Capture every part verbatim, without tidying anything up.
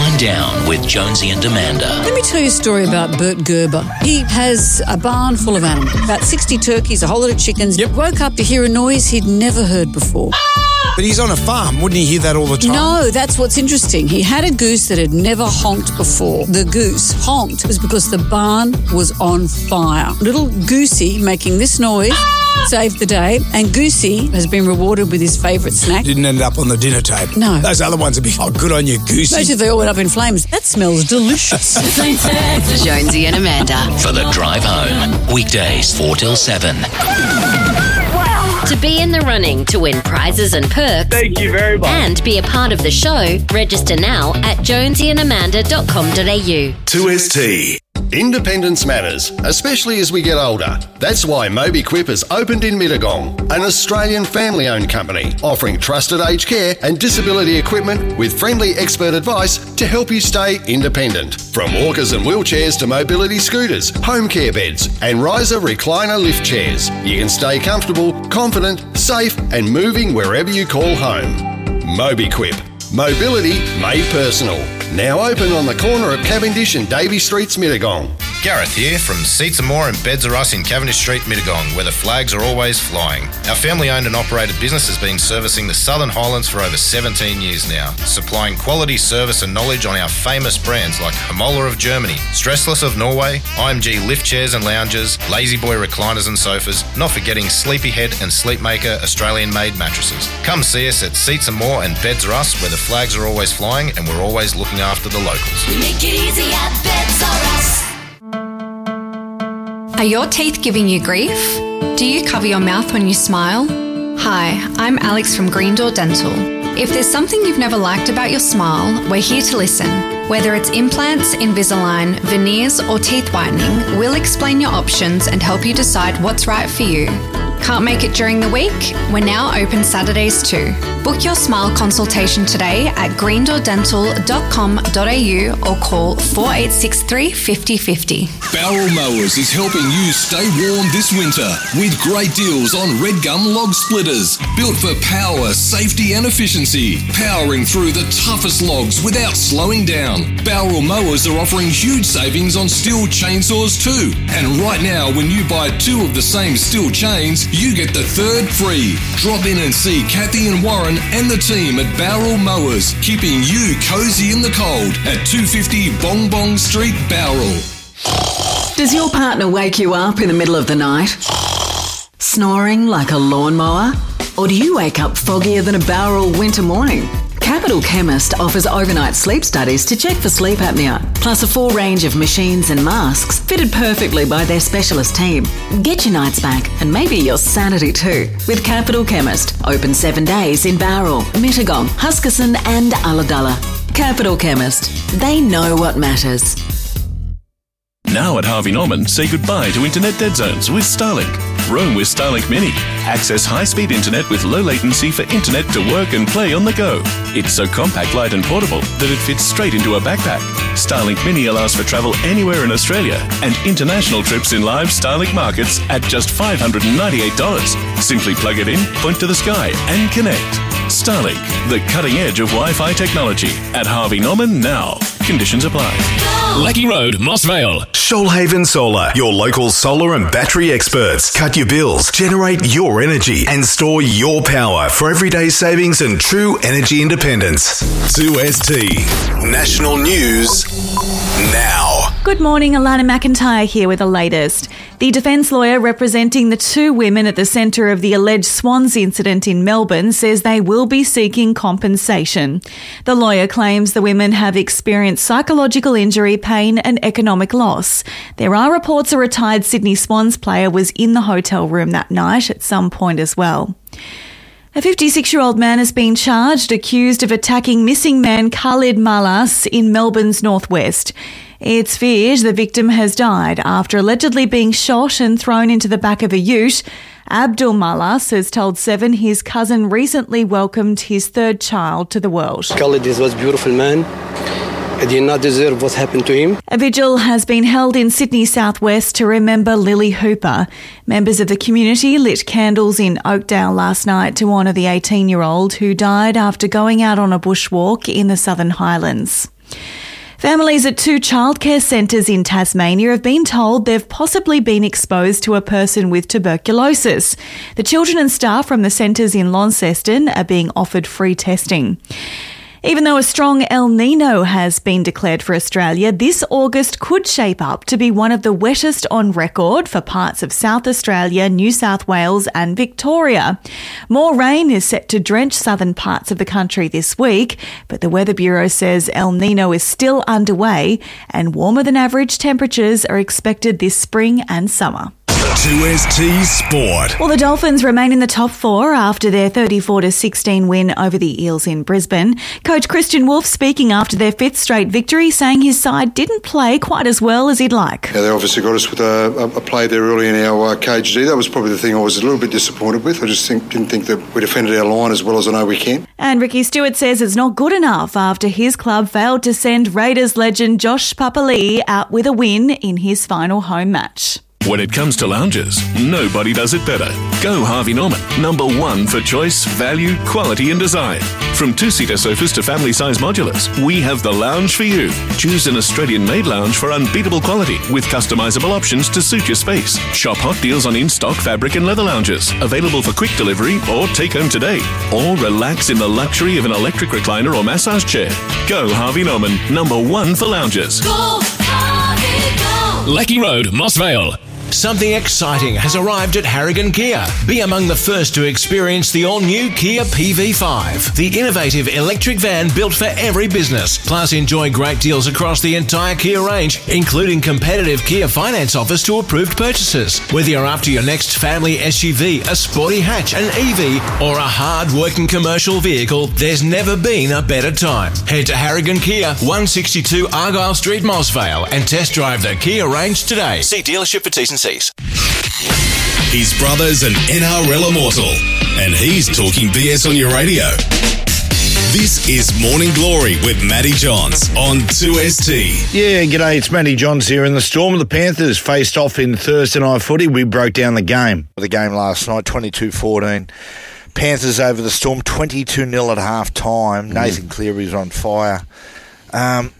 Wind Down with Jonesy and Amanda. Let me tell you a story about Bert Gerber. He has a barn full of animals, about sixty turkeys, a whole lot of chickens. Yep. Woke up to hear a noise he'd never heard before. But he's on a farm. Wouldn't he hear that all the time? No, that's what's interesting. He had a goose that had never honked before. The goose honked was because the barn was on fire. Little Goosey making this noise saved the day, and Goosey has been rewarded with his favourite snack. Didn't end up on the dinner table. No. Those other ones would be, oh, good on you, Goosey. Imagine if they all went up in flames. That smells delicious. Jonesy and Amanda. For the drive home. Weekdays four till seven. To be in the running to win prizes and perks. Thank you very much. And be a part of the show, register now at jonesy and amanda dot com dot a u. two S T. Independence matters, especially as we get older. That's why MobiQuip has opened in Mittagong, an Australian family-owned company offering trusted aged care and disability equipment with friendly expert advice to help you stay independent. From walkers and wheelchairs to mobility scooters, home care beds and riser recliner lift chairs, you can stay comfortable, confident, safe and moving wherever you call home. MobiQuip. Mobility made personal. Now open on the corner of Cavendish and Davey Streets, Mittagong. Gareth here from Seats and More and Beds R Us in Cavendish Street, Mittagong, where the flags are always flying. Our family-owned and operated business has been servicing the Southern Highlands for over seventeen years now, supplying quality service and knowledge on our famous brands like Hamola of Germany, Stressless of Norway, I M G lift chairs and lounges, Lazy Boy recliners and sofas, not forgetting Sleepyhead and Sleepmaker Australian-made mattresses. Come see us at Seats and More and Beds R Us, where the flags are always flying and we're always looking after the locals. We make it easy at Beds R Us. Are your teeth giving you grief? Do you cover your mouth when you smile? Hi, I'm Alex from Green Door Dental. If there's something you've never liked about your smile, we're here to listen. Whether it's implants, Invisalign, veneers or teeth whitening, we'll explain your options and help you decide what's right for you. Can't make it during the week? We're now open Saturdays too. Book your smile consultation today at green door dental dot com dot a u or call four eight six three, five oh five oh. Barrel Mowers is helping you stay warm this winter with great deals on red gum log splitters. Built for power, safety and efficiency. Powering through the toughest logs without slowing down. Barrel Mowers are offering huge savings on steel chainsaws too. And right now, when you buy two of the same steel chains, you get the third free. Drop in and see Kathy and Warren and the team at Barrel Mowers, keeping you cozy in the cold at two fifty Bong Bong Street, Barrel. Does your partner wake you up in the middle of the night, snoring like a lawnmower? Or do you wake up foggier than a Barrel winter morning? Capital Chemist offers overnight sleep studies to check for sleep apnea, plus a full range of machines and masks fitted perfectly by their specialist team. Get your nights back and maybe your sanity too with Capital Chemist. Open seven days in Barrel, Mittagong, Huskisson and Ulladulla. Capital Chemist. They know what matters. Now at Harvey Norman, say goodbye to internet dead zones with Starlink. Roam with Starlink Mini. Access high-speed internet with low latency for internet to work and play on the go. It's so compact, light and portable that it fits straight into a backpack. Starlink Mini allows for travel anywhere in Australia and international trips in live Starlink markets at just five hundred ninety-eight dollars. Simply plug it in, point to the sky and connect. Starlink, the cutting edge of Wi-Fi technology. At Harvey Norman now. Conditions apply. Lecky Road, Moss Vale. Shoalhaven Solar, your local solar and battery experts. Cut your bills, generate your energy, and store your power for everyday savings and true energy independence. two S T National News now. Good morning, Alana McIntyre here with the latest. The defence lawyer representing the two women at the centre of the alleged Swans incident in Melbourne says they will be seeking compensation. The lawyer claims the women have experienced psychological injury, pain and economic loss. There are reports a retired Sydney Swans player was in the hotel room that night at some point as well. A fifty-six-year-old man has been charged, accused of attacking missing man Khalid Malas in Melbourne's northwest. It's feared the victim has died after allegedly being shot and thrown into the back of a ute. Abdul Malas has told Seven his cousin recently welcomed his third child to the world. Khalid was a beautiful man. He did not deserve what happened to him. A vigil has been held in Sydney southwest to remember Lily Hooper. Members of the community lit candles in Oakdale last night to honour the eighteen-year-old who died after going out on a bushwalk in the Southern Highlands. Families at two childcare centres in Tasmania have been told they've possibly been exposed to a person with tuberculosis. The children and staff from the centres in Launceston are being offered free testing. Even though a strong El Nino has been declared for Australia, this August could shape up to be one of the wettest on record for parts of South Australia, New South Wales and Victoria. More rain is set to drench southern parts of the country this week, but the Weather Bureau says El Nino is still underway and warmer than average temperatures are expected this spring and summer. two S T Sport. Well, the Dolphins remain in the top four after their thirty-four to sixteen win over the Eels in Brisbane. Coach Christian Wolf speaking after their fifth straight victory, saying his side didn't play quite as well as he'd like. Yeah, they obviously got us with a, a play there early in our uh, K G. That was probably the thing I was a little bit disappointed with. I just think, didn't think that we defended our line as well as I know we can. And Ricky Stewart says it's not good enough after his club failed to send Raiders legend Josh Papali'i out with a win in his final home match. When it comes to lounges, nobody does it better. Go Harvey Norman, number one for choice, value, quality and design. From two-seater sofas to family-size modulars, we have the lounge for you. Choose an Australian-made lounge for unbeatable quality with customisable options to suit your space. Shop hot deals on in-stock fabric and leather lounges, available for quick delivery or take home today. Or relax in the luxury of an electric recliner or massage chair. Go Harvey Norman, number one for lounges. Go, Harvey, go! Lecky Road, Moss Vale. Something exciting has arrived at Harrigan Kia. Be among the first to experience the all-new Kia P V five, the innovative electric van built for every business. Plus, enjoy great deals across the entire Kia range, including competitive Kia finance offers to approved purchases. Whether you're after your next family S U V, a sporty hatch, an E V, or a hard-working commercial vehicle, there's never been a better time. Head to Harrigan Kia, one sixty-two Argyle Street, Moss Vale, and test drive the Kia range today. See dealership for T's and C's. His brother's an N R L immortal, and he's talking B S on your radio. This is Morning Glory with Matty Johns on two S T. Yeah, g'day, it's Matty Johns here. In the Storm of the Panthers faced off in Thursday night footy. We broke down the game. The game last night, twenty-two fourteen. Panthers over the Storm, twenty-two nil at half time. Mm. Nathan Cleary's on fire. Um...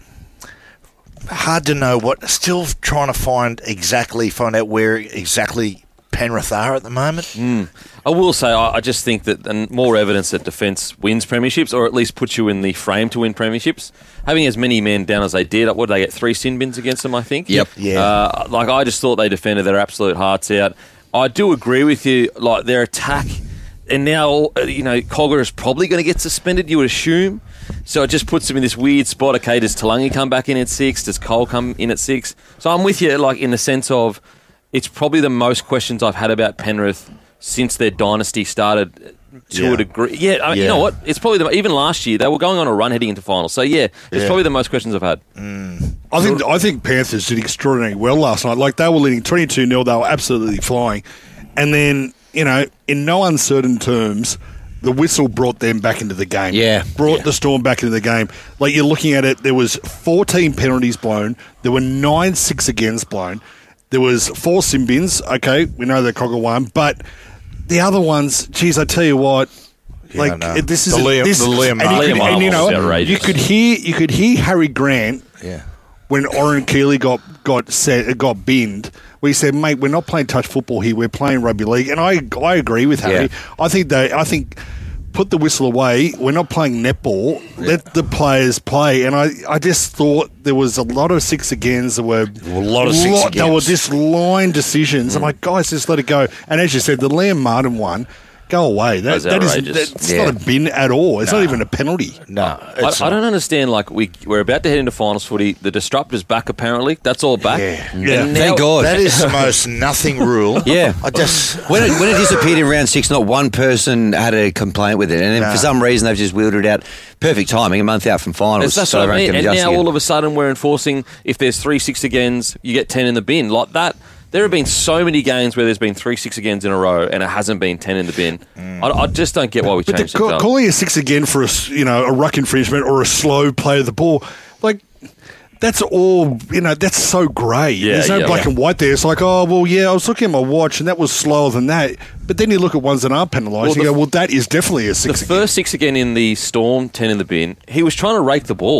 Hard to know what, still trying to find exactly, find out where exactly Penrith are at the moment. Mm. I will say, I, I just think that and more evidence that defence wins premierships, or at least puts you in the frame to win premierships. Having as many men down as they did, what did they get, three sin bins against them, I think? Yep. Yeah. Uh, like, I just thought they defended their absolute hearts out. I do agree with you, like, their attack, and now, you know, Cogger is probably going to get suspended, you would assume. So it just puts him in this weird spot. Okay, does Talangi come back in at six? Does Cole come in at six? So I'm with you, like, in the sense of it's probably the most questions I've had about Penrith since their dynasty started to Yeah. a degree. Yeah, I mean, Yeah. you know what? It's probably the, even last year they were going on a run heading into finals. So yeah, it's Yeah. probably the most questions I've had. Mm. I think I think Panthers did extraordinarily well last night. Like, they were leading twenty-two nil. They were absolutely flying. And then, you know, in no uncertain terms, the whistle brought them back into the game. Yeah. Brought Yeah. the Storm back into the game. Like, you're looking at it, there was fourteen penalties blown. There were nine six-agains blown. There was four sin bins. Okay, we know that Cogger won. But the other ones, geez, I tell you what, Yeah, like, I know. it- this is... The Liam- this, the Liam and, you Martin could, one and you know, was outrageous. you could hear you could hear Harry Grant Yeah. when Oren Keeley got got set, got binned. We said, mate, we're not playing touch football here. We're playing rugby league, and I I agree with Harry. Yeah. I think they I think put the whistle away. We're not playing netball. Let the players play. And I, I just thought there was a lot of six agains. There were A lot of six They were agains. just line decisions. Mm. I'm like, guys, just let it go. And as you said, the Liam Martin one. Go away. That, That's that is outrageous. that's Yeah. not a bin at all. It's No. not even a penalty. No. I, I don't understand. Like we we're about to head into finals footy. The disruptor's back. Apparently, that's all back. Yeah. And Yeah. now- Thank God. That is the most nothing rule. Yeah. I just... When it, when it disappeared in round six, not one person had a complaint with it. And then No. for some reason, they've just wheeled it out. Perfect timing, a month out from finals. That's, that's so what I everyone mean. can And adjust now again. all of a sudden we're enforcing if there's three six agains, you get ten in the bin. Like that. There have been so many games where there's been three six agains in a row and it hasn't been ten in the bin. I, I just don't get why we But changed the, it. call, up. calling a six again for a s- you know a ruck infringement or a slow play of the ball, like that's all you know. That's so grey. Yeah, There's no yeah, black yeah. and white there. It's like, oh well, yeah, I was looking at my watch and that was slower than that. But then you look at ones that aren't penalised. Well, you the- go, well, that is definitely a The six. first six again in the Storm, ten in the bin. He was trying to rake the ball.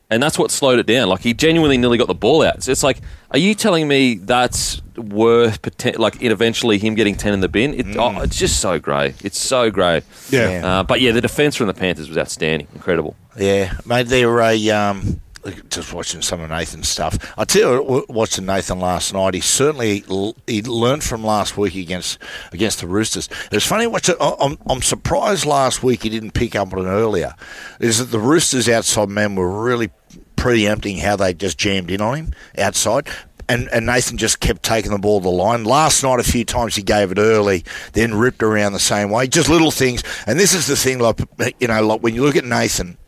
And that's what slowed it down. Like, he genuinely nearly got the ball out. So it's like, are you telling me that's worth, poten- like, eventually him getting ten in the bin? It, mm. oh, it's just so grey. It's so grey. Yeah. Uh, but, yeah, the defence from the Panthers was outstanding. Incredible. Yeah. Mate, they're a... Um, just watching some of Nathan's stuff. I tell you, watching Nathan last night, he certainly he learned from last week against against the Roosters. It was funny watching. I'm, I'm surprised last week he didn't pick up on it earlier. Is that the Roosters outside men were really preempting how they just jammed in on him outside. And, and Nathan just kept taking the ball to the line. Last night, a few times he gave it early, then ripped around the same way. Just little things. And this is the thing, like, you know, like when you look at Nathan,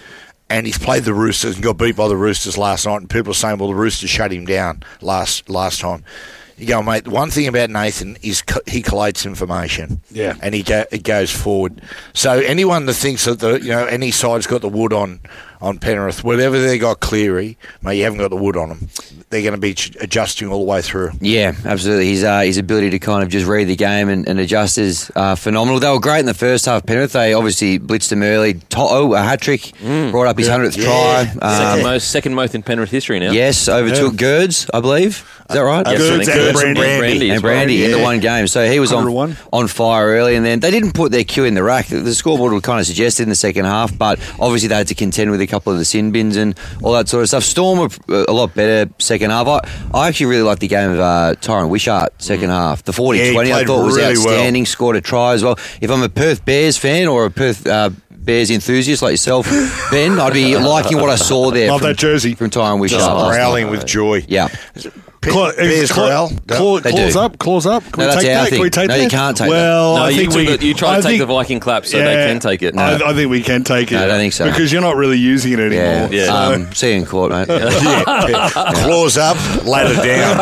and he's played the Roosters and got beat by the Roosters last night, and people are saying, well, the Roosters shut him down last last time. You go, mate, one thing about Nathan is co- he collates information. Yeah. And he go, it goes forward. So anyone that thinks that the you know any side's got the wood on, on Penrith, whatever they got Cleary, mate, you haven't got the wood on them. They're going to be adjusting all the way through. Yeah, absolutely. His uh, his ability to kind of just read the game and, and adjust is uh, phenomenal. They were great in the first half. Penrith, they obviously blitzed him early. Toto, a hat trick, mm. brought up his hundredth yeah. try. Yeah. Um, second most, second most in Penrith history now. Yes, overtook yeah. Gerds, I believe. Is that right? Uh, yes, Gerds, Gerds and Brandy, and Brandy, and Brandy well, yeah. in the one game. So he was on on fire early, and then they didn't put their cue in the rack. The scoreboard would kind of suggest it in the second half, but obviously they had to contend with a couple of the sin bins and all that sort of stuff. Storm were a lot better second half. I, I actually really liked the game of uh, Tyron Wishart second mm. half. The forty twenty yeah, I thought was really outstanding. Well. Scored a try as well. If I'm a Perth Bears fan or a Perth uh, Bears enthusiast like yourself, Ben, I'd be liking what I saw there. Love from, that jersey. From Tyron Wishart. Just growling with joy. Yeah. Claw, Bears claw, claw, claws up, claws up. Can no, we that's take our that? thing. Can we take no, that? you can't take well, that. No, I you, think we, the, you try I to take think, the Viking clap so yeah, they can take it. No. I, I think we can take it. No, I don't think so. Because you're not really using it anymore. Yeah. yeah. So. Um, see you in court, mate. yeah. Yeah. Claws up, ladder down.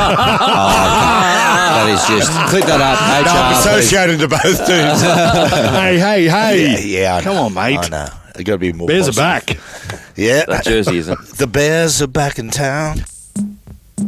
Oh, that is just... Clip that up. H R, no, I'm associated to both dudes. hey, hey, hey. Yeah, yeah. Come on, mate. I know. They got to be more Bears positive. are back. Yeah. That jersey isn't. The Bears are back in town.